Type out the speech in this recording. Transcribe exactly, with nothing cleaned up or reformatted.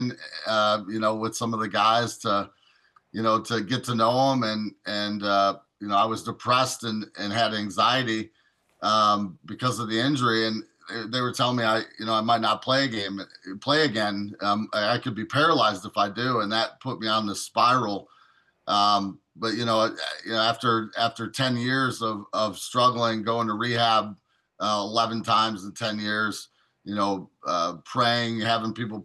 uh, you know, with some of the guys to, you know, to get to know them. And, and, uh, you know, I was depressed and, and had anxiety, um, because of the injury. And they they were telling me I, you know, I might not play a game, play again. Um, I I could be paralyzed if I do. And that put me on this spiral. Um, but you know, uh, you know, after after ten years of of struggling, going to rehab uh, eleven times in ten years, you know, uh, praying, having people